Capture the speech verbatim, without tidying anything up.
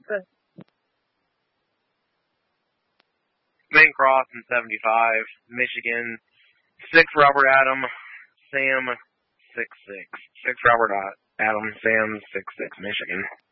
Ben Cross in seventy-five, Michigan. Six Robert Adam, Sam six six. Six Robert Adam, Sam six six, Michigan.